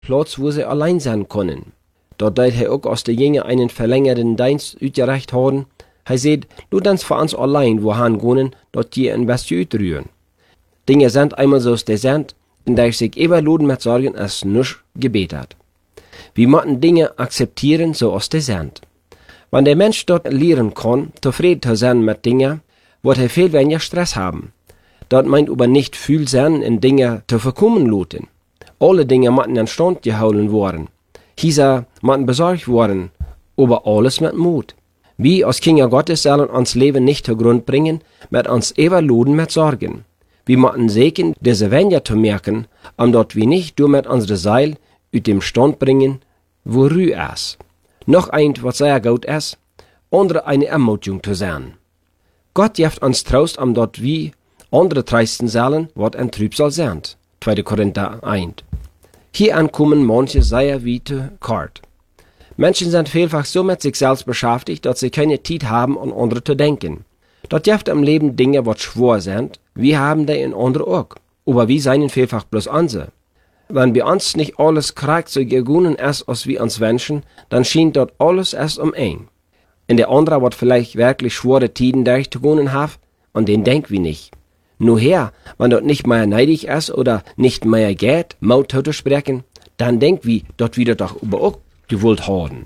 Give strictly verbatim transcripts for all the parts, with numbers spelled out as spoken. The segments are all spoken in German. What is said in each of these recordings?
Platz, wo sie allein sein können. Dort deed hij ook als de Jünger einen verlängerten Dienst uitgerecht hadden. Hij zei, du dans voor ons allein, wo han gonen, dat je een bestje uitruhen. Dinge sind einmal zoals die sind, en dat zich eeuwen met zorgen als nisch gebet hat. Wir müssen Dinge akzeptieren, so als die sind. Wenn der Mensch dort lernen kann, zufrieden zu sein mit Dingen, wird er viel weniger Stress haben. Das meint aber nicht viel sein, in Dinge zu verkommen lassen. Alle Dinge müssen in Stand gehalten werden. Hier müssen besorgt werden, aber alles mit Mut. Wir als Kinder Gottes sollen uns Leben nicht zu Grund bringen, mit uns evaluieren mit Sorgen. Wir müssen sehen, diese weniger zu merken, um dort wir nicht durch mit unserer Seil uit dem Stand bringen, wo Ruhe ist. Noch ein, was sehr gut ist, andere eine Ermutigung zu sein. Gott gibt uns Trost, um dort wie andere treisten sollen, was ein Trübsal sind. zweiter Korinther eins. Hier ankommen manche sehr wie zu kort. Menschen sind vielfach so mit sich selbst beschäftigt, dass sie keine Zeit haben, an andere zu denken. Dort gibt im Leben Dinge, was schwer sind, wir haben die in andere auch. Aber wir seien vielfach bloß unsere. Wenn bei uns nicht alles korrekt so gegangen ist, als wir uns wünschen, dann schien dort alles erst um ein. In der andere, was vielleicht wirklich schwere Tiden durchzugehen hat, an den denken wir nicht. Nur her, wenn dort nicht mehr neidig ist oder nicht mehr geht, Maut zu sprechen, dann denken wir, dort wieder doch über auch gewollt haben.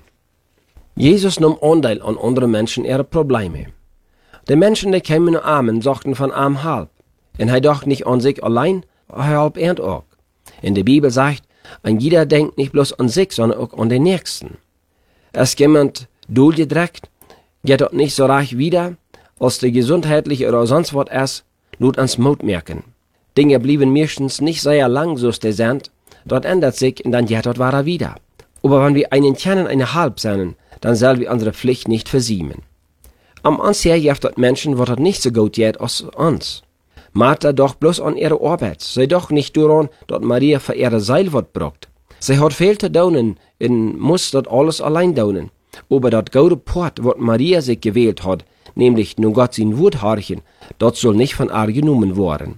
Jesus nahm Anteil an andere Menschen ihre Probleme. Die Menschen, die kamen nur Armen, sagten von arm halb. Und er dachte nicht an sich allein, er halb er auch. In der Bibel sagt, ein jeder denkt nicht bloß an sich, sondern auch an den Nächsten. Ist jemand durchgedreckt, geht dort nicht so reich wieder, als der gesundheitliche oder sonst was ist, lut ans Mut merken. Dinge blieben meistens nicht sehr lang, so die sind, dort ändert sich und dann geht dort war er wieder. Aber wenn wir einen kennen, eine halb sein, dann sollen wir unsere Pflicht nicht versiemen. Am uns her gibt dort Menschen, wo dort nicht so gut geht als uns. Martha doch bloß an ihre Arbeit. Sie doch nicht daran, dass Maria für ihre Seil wird braucht. Sie hat viel zu tun und muss dort alles allein tun. Aber das gute Port, was Maria sich gewählt hat, nämlich nur Gott sein Wort horchen, dort soll nicht von ihr genommen werden.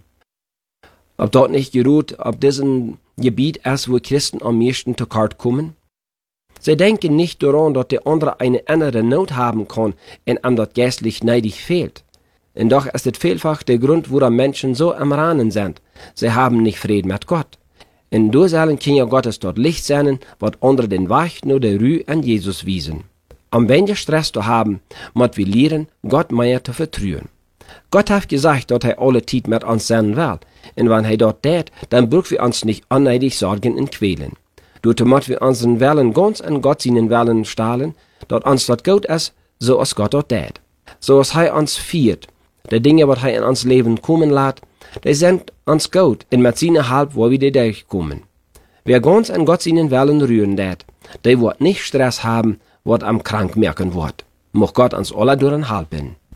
Ob dort nicht geruht, ob diesem Gebiet erst, wo Christen am meisten zu kort kommen? Sie denken nicht daran, dass der andere eine andere Not haben kann und am dort geistlich neidig fehlt. Und doch ist es vielfach der Grund, woran Menschen so am Rahnen sind. Sie haben nicht Frieden mit Gott. Und du sollen Kinder Gottes dort Licht sein, was andere den Weg nur der Ruhe an Jesus wiesen. Um weniger Stress zu haben, muss wir lernen, Gott mehr zu vertrauen. Gott hat gesagt, dass er alle Zeit mit uns sein will. Und wenn er dort tät, dann brauchen wir uns nicht unnötig sorgen und quälen. Dort müssen wir unseren Willen ganz an Gott seinen Willen stahlen, dass uns dort gut ist, so als Gott dort tät. So als er uns führt. Die Dinge, was er in uns Leben kommen lässt, die sind uns gut und mit seiner Halb, wo wir durchkommen. Wer ganz an Gott seinen Willen rühren tät, der wird nicht Stress haben, was am krank merken wird. Mocht Gott uns alle durch helfen.